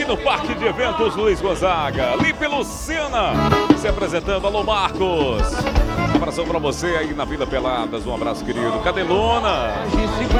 aqui no Parque de Eventos Luiz Gonzaga. Lipe Lucena se apresentando. Alô, Marcos. Um abração pra você aí na Vila Peladas. Um abraço, querido. Cadelona.